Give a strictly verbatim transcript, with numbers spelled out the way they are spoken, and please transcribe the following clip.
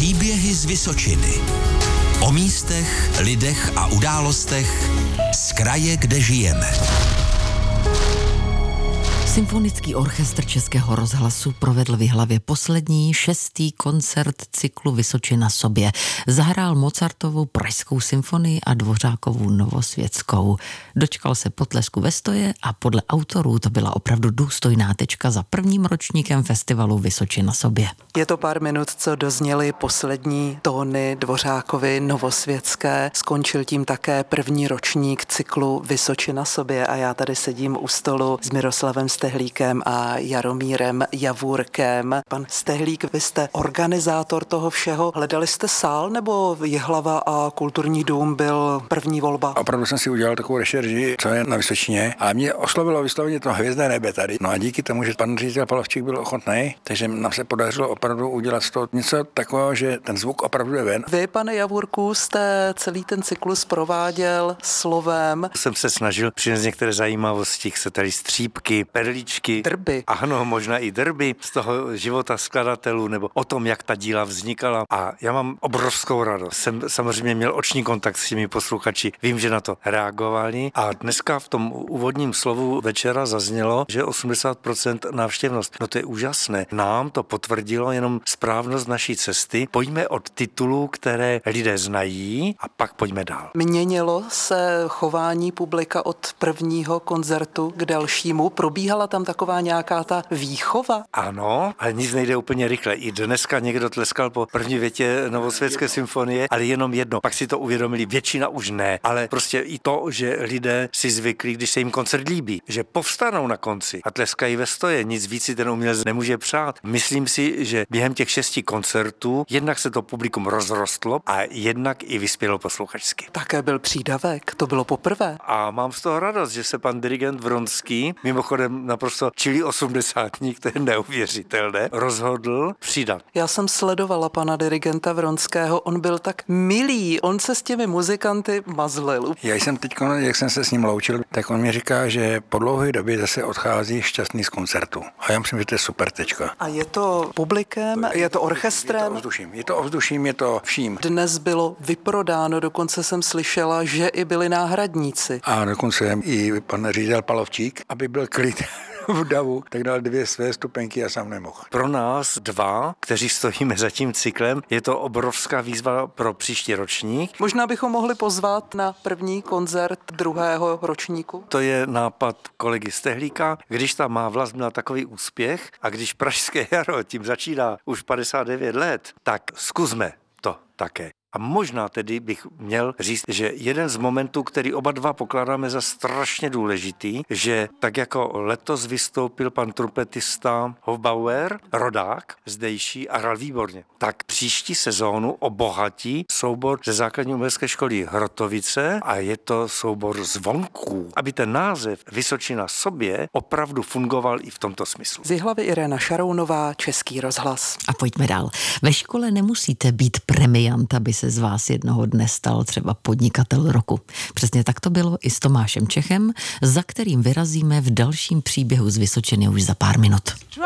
Příběhy z Vysočiny. O místech, lidech a událostech z kraje, kde žijeme. Symfonický orchestr Českého rozhlasu provedl v Jihlavě poslední šestý koncert cyklu Vysočina sobě. Zahrál Mozartovu Pražskou symfonii a Dvořákovu Novosvětskou. Dočkal se potlesku ve stoje a podle autorů to byla opravdu důstojná tečka za prvním ročníkem festivalu Vysočina sobě. Je to pár minut, co dozněly poslední tóny Dvořákovy Novosvětské. Skončil tím také první ročník cyklu Vysočina sobě a já tady sedím u stolu s Miroslavem Stehlíkem a Jaromírem Javůrkem. Pan Stehlík, vy jste organizátor toho všeho. Hledali jste sál nebo Jihlava a kulturní dům byl první volba? Opravdu jsem si udělal takovou rešerži, co je na Vysočině, a mě oslovilo vysloveně to hvězdné nebe tady. No a díky tomu, že pan ředitel Palavčík byl ochotný, takže nám se podařilo opravdu udělat z toho něco takového, že ten zvuk opravdu je ven. Vy, pane Javůrku, jste celý ten cyklus prováděl slovem. Jsem se snažil přinést některé zajímavosti, chcete-li střípky, perličky. Drby. Ano, možná i drby z toho života skladatelů nebo o tom, jak ta díla vznikala. A já mám obrovskou radost. Jsem samozřejmě měl oční kontakt s těmi posluchači. Vím, že na to reagovali. A dneska v tom úvodním slovu večera zaznělo, že osmdesát procent návštěvnost. No to je úžasné. Nám to potvrdilo jenom správnost naší cesty. Pojďme od titulů, které lidé znají, a pak pojďme dál. Měnilo se chování publika od prvního koncertu k dalšímu? Probíhala tam taková nějaká ta výchova? Ano, ale nic nejde úplně rychle. I dneska někdo tleskal po první větě Novosvětské symfonie, ale jenom jedno. Pak si to uvědomili, většina už ne. Ale prostě i to, že lidé si zvykli, když se jim koncert líbí, že povstanou na konci a tleskají ve stoje. Nic víc si ten umělec nemůže přát. Myslím si, že během těch šesti koncertů jednak se to publikum rozrostlo a jednak i vyspělo posluchačsky. Také byl přídavek, to bylo poprvé. A mám z toho radost, že se pan dirigent Vronský, mimochodem naprosto čilý osmdesátník, to je neuvěřitelné, rozhodl přidat. Já jsem sledovala pana dirigenta Vronského, on byl tak milý, on se s těmi muzikanty mazlil. Já jsem teď, jak jsem se s ním loučil, tak on mi říká, že po dlouhé době zase odchází šťastný z koncertu. A já myslím, že to je super tečka. A je to publikem, je to orchestrem? Je to ovzduším, je to ovzduším, je to vším. Dnes bylo vyprodáno, dokonce jsem slyšela, že i byli náhradníci. A dokonce i pan ředitel Palavčík, aby byl klid v davu, tak dal dvě své stupenky a sám nemohl. Pro nás dva, kteří stojíme za tím cyklem, je to obrovská výzva pro příští ročník. Možná bychom mohli pozvat na první koncert druhého ročníku. To je nápad kolegy Stehlíka. Když ta má vlast měla takový úspěch a když Pražské jaro tím začíná už padesát devět let, tak zkusme to také. A možná tedy bych měl říct, že jeden z momentů, který oba dva pokládáme za strašně důležitý, že tak jako letos vystoupil pan trumpetista Hofbauer, rodák, zdejší, a hrál výborně, tak příští sezónu obohatí soubor ze základní umělecké školy Hrotovice a je to soubor zvonků, aby ten název Vysočina sobě opravdu fungoval i v tomto smyslu. Z Jihlavy Irena Šarounová, Český rozhlas. A pojďme dál. Ve škole nemusíte být premiant, aby se z vás jednoho dne stal třeba podnikatel roku. Přesně tak to bylo i s Tomášem Čechem, za kterým vyrazíme v dalším příběhu z Vysočiny už za pár minut.